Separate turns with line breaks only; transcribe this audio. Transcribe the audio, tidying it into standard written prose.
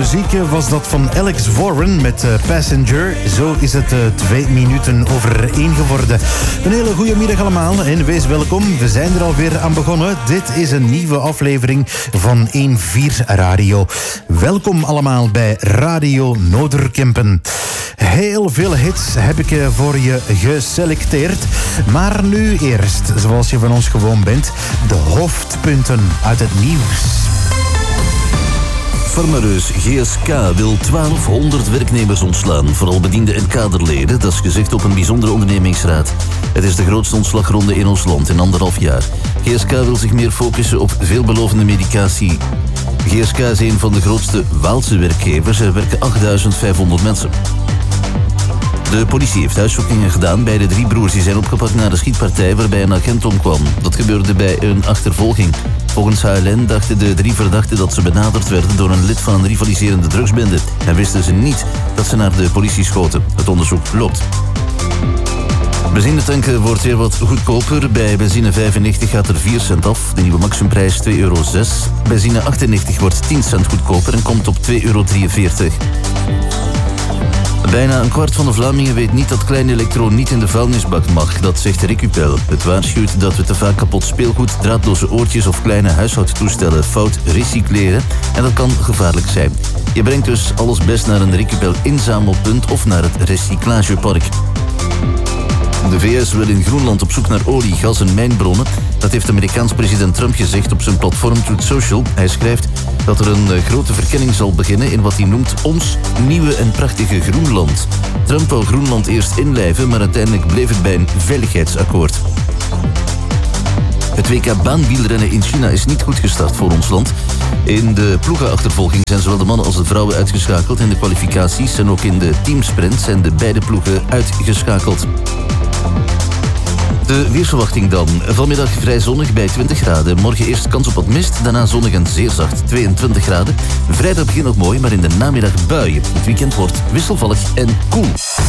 muziek was dat van Alex Warren met Passenger. Zo is het 2 minuten over 1 geworden. Een hele goede middag allemaal en wees welkom. We zijn er alweer aan begonnen. Dit is een nieuwe aflevering van 1-4 Radio. Welkom allemaal bij Radio Noorderkempen. Heel veel hits heb ik voor je geselecteerd. Maar nu eerst, zoals je van ons gewoon bent, de hoofdpunten uit het nieuws.
Farmareus GSK wil 1200 werknemers ontslaan, vooral bedienden en kaderleden. Dat is gezegd op een bijzondere ondernemingsraad. Het is de grootste ontslagronde in ons land in 1,5 jaar. GSK wil zich meer focussen op veelbelovende medicatie. GSK is een van de grootste Waalse werkgevers. Er werken 8500 mensen. De politie heeft huiszoekingen gedaan bij de 3 broers die zijn opgepakt na de schietpartij waarbij een agent omkwam. Dat gebeurde bij een achtervolging. Volgens HLN dachten de 3 verdachten dat ze benaderd werden door een lid van een rivaliserende drugsbende en wisten ze niet dat ze naar de politie schoten. Het onderzoek loopt. Benzinetanken wordt weer wat goedkoper. Bij benzine 95 gaat er 4 cent af. De nieuwe maximumprijs €2,06. Benzine 98 wordt 10 cent goedkoper en komt op €2,43. Bijna een kwart van de Vlamingen weet niet dat klein elektro niet in de vuilnisbak mag. Dat zegt Recupel. Het waarschuwt dat we te vaak kapot speelgoed, draadloze oortjes of kleine huishoudtoestellen fout recycleren. En dat kan gevaarlijk zijn. Je brengt dus alles best naar een Recupel inzamelpunt of naar het recyclagepark. De VS wil in Groenland op zoek naar olie, gas en mijnbronnen. Dat heeft Amerikaans president Trump gezegd op zijn platform Truth Social. Hij schrijft dat er een grote verkenning zal beginnen in wat hij noemt ons nieuwe en prachtige Groenland. Trump wou Groenland eerst inlijven, maar uiteindelijk bleef het bij een veiligheidsakkoord. Het WK baanwielrennen in China is niet goed gestart voor ons land. In de ploegenachtervolging zijn zowel de mannen als de vrouwen uitgeschakeld. In de kwalificaties en ook in de teamsprint zijn de beide ploegen uitgeschakeld. De weersverwachting dan. Vanmiddag vrij zonnig bij 20 graden. Morgen eerst kans op wat mist, daarna zonnig en zeer zacht, 22 graden. Vrijdag begint nog mooi, maar in de namiddag buien. Het weekend wordt wisselvallig en koel.